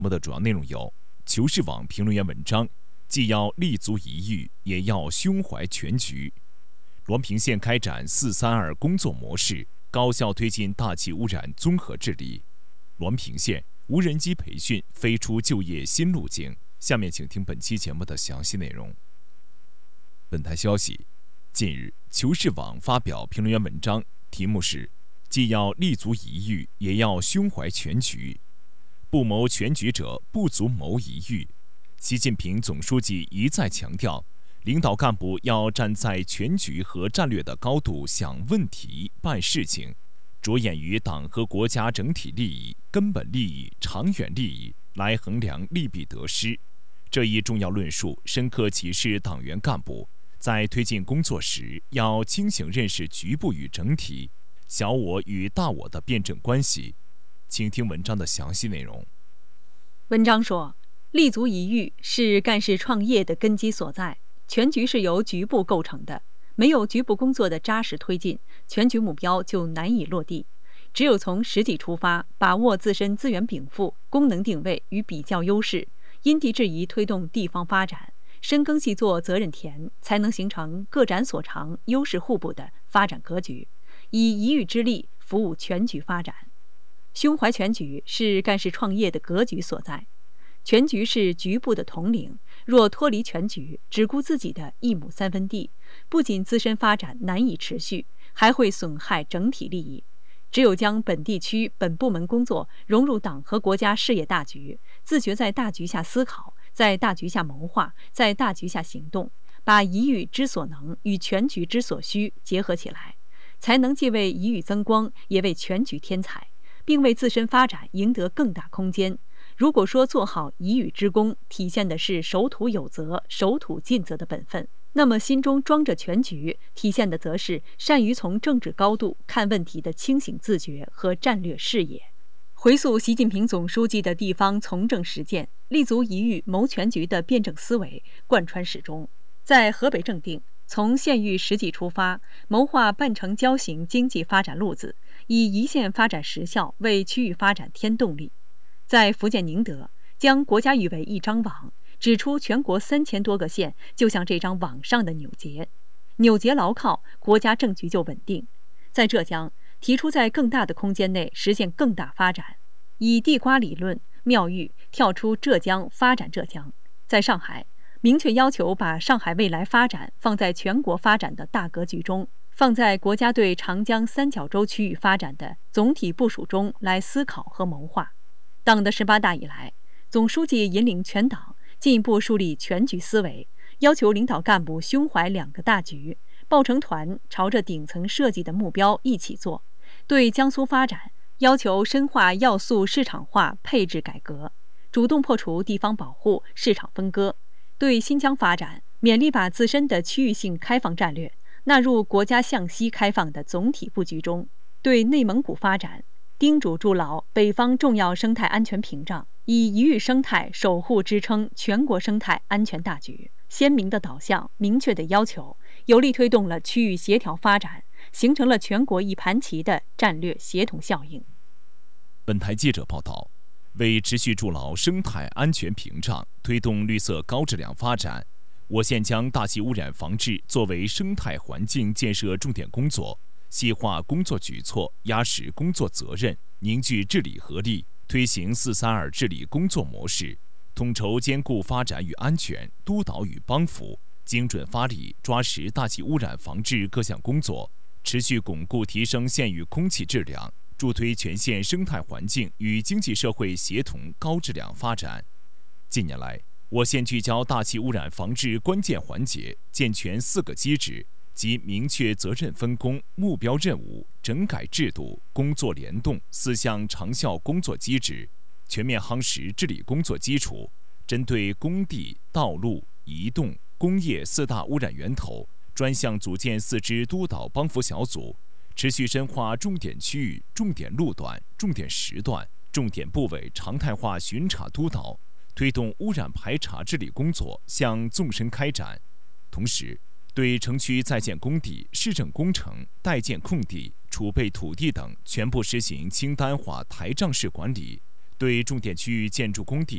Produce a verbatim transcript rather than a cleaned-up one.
我的主要内容有：求是网评论员文章，既要立足一域，也要胸怀全局。滦平县开展“四三二”工作模式，高效推进大气污染综合治理。滦平县无人机培训飞出就业新路径。下面请听本期节目的详细内容。本台消息，近日，求是网发表评论员文章，题目是“既要立足一域，也要胸怀全局。不谋全局者，不足谋一域。”习近平总书记一再强调，领导干部要站在全局和战略的高度想问题、办事情，着眼于党和国家整体利益、根本利益、长远利益来衡量利弊得失。这一重要论述深刻启示党员干部在推进工作时，要清醒认识局部与整体、小我与大我的辩证关系。请听文章的详细内容。 文章说，立足一域是干事创业的根基所在，全局是由局部构成的，没有局部工作的扎实推进，全局目标就难以落地。只有从实际出发，把握自身资源禀赋、功能定位与比较优势，因地制宜推动地方发展，深耕细作责任田，才能形成各展所长、优势互补的发展格局，以一域之力服务全局发展。胸怀全局是干事创业的格局所在。全局是局部的统领，若脱离全局，只顾自己的一亩三分地，不仅自身发展难以持续，还会损害整体利益。只有将本地区本部门工作融入党和国家事业大局，自觉在大局下思考，在大局下谋划，在大局下行动，把一域之所能与全局之所需结合起来，才能既为一域增光，也为全局添彩，并为自身发展赢得更大空间。如果说做好一域之功，体现的是守土有责、守土尽责的本分，那么心中装着全局，体现的则是善于从政治高度看问题的清醒自觉和战略视野。回溯习近平总书记的地方从政实践，立足一域谋全局的辩证思维贯穿始终。在河北正定，从县域实际出发，谋划半程交型经济发展路子，以一线发展实效为区域发展添动力。在福建宁德，将国家誉为一张网，指出全国三千多个县就像这张网上的纽结，纽结牢靠，国家政局就稳定。在浙江，提出在更大的空间内实现更大发展，以地瓜理论妙喻跳出浙江发展浙江。在上海，明确要求把上海未来发展放在全国发展的大格局中，放在国家对长江三角洲区域发展的总体部署中来思考和谋划。党的十八大以来，总书记引领全党进一步树立全局思维，要求领导干部胸怀两个大局，抱成团，朝着顶层设计的目标一起做。对江苏发展，要求深化要素市场化配置改革，主动破除地方保护、市场分割。对新疆发展，勉力把自身的区域性开放战略纳入国家向西开放的总体布局中。对内蒙古发展，叮嘱筑牢北方重要生态安全屏障，以一域生态守护支撑全国生态安全大局。鲜明的导向、明确的要求，有力推动了区域协调发展，形成了全国一盘棋的战略协同效应。 本台记者报道，为持续筑牢生态安全屏障，推动绿色高质量发展，我县将大气污染防治作为生态环境建设重点工作，细化工作举措，压实工作责任，凝聚治理合力，推行“四三二”治理工作模式，统筹兼顾发展与安全，督导与帮扶，精准发力，抓实大气污染防治各项工作，持续巩固提升县域空气质量，助推全县生态环境与经济社会协同高质量发展。近年来，我县聚焦大气污染防治关键环节，健全四个机制，即明确责任分工、目标任务、整改制度、工作联动四项长效工作机制，全面夯实治理工作基础，针对工地、道路、移动、工业四大污染源头，专项组建四支督导帮扶小组，持续深化重点区域、重点路段、重点时段、重点部位常态化巡查督导，推动污染排查治理工作向纵深开展。同时，对城区在建工地、市政工程、待建空地、储备土地等全部实行清单化台账式管理， 对重点区域建筑工地